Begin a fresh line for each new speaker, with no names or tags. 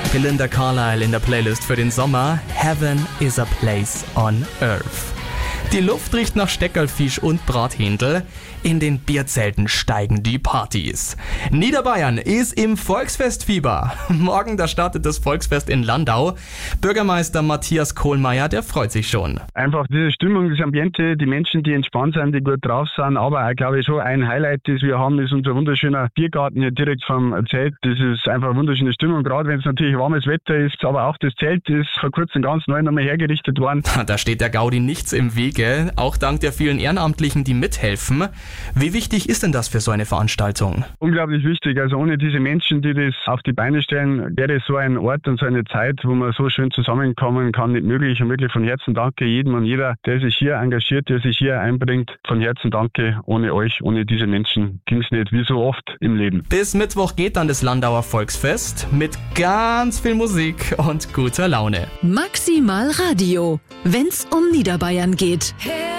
Belinda Carlisle in der Playlist für den Sommer. Heaven is a place on earth. Die Luft riecht nach Steckerlfisch und Brathändel. In den Bierzelten steigen die Partys. Niederbayern ist im Volksfestfieber. Morgen, da startet das Volksfest in Landau. Bürgermeister Matthias Kohlmeier, der freut sich schon.
Einfach diese Stimmung, das Ambiente, die Menschen, die entspannt sind, die gut drauf sind. Aber auch, glaube ich, schon ein Highlight, das wir haben, ist unser wunderschöner Biergarten hier direkt vom Zelt. Das ist einfach eine wunderschöne Stimmung, gerade wenn es natürlich warmes Wetter ist. Aber auch das Zelt ist vor kurzem ganz neu nochmal hergerichtet worden.
Da steht der Gaudi nichts im Wege, auch dank der vielen Ehrenamtlichen, die mithelfen. Wie wichtig ist denn das für so eine Veranstaltung?
Unglaublich wichtig. Also ohne diese Menschen, die das auf die Beine stellen, wäre so ein Ort und so eine Zeit, wo man so schön zusammenkommen kann, nicht möglich. Und wirklich von Herzen danke jedem und jeder, der sich hier engagiert, der sich hier einbringt. Von Herzen danke. Ohne euch, ohne diese Menschen ging es nicht, wie so oft im Leben.
Bis Mittwoch geht dann das Landauer Volksfest mit ganz viel Musik und guter Laune.
Maximal Radio, wenn's um Niederbayern geht.